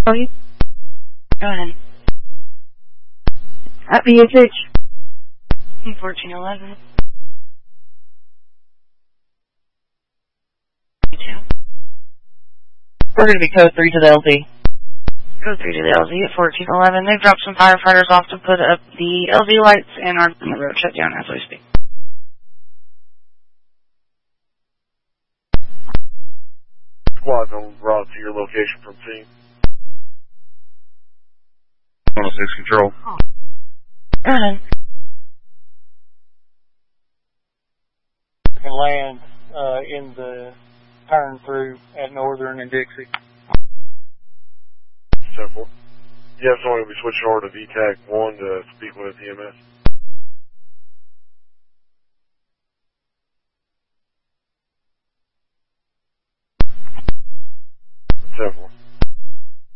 Oh, you? Go ahead. At BHH. 1411. We're going to be code 3 to the LZ. Code 3 to the LZ at 1411. They've dropped some firefighters off to put up the LZ lights and are on the road shut down as we speak. Squad on route to your location from scene. 106 control. Go ahead. Can land in the turn through at Northern and Dixie. 10-4. You have someone who will be switching over to VTAC 1 to speak with EMS. 10-4.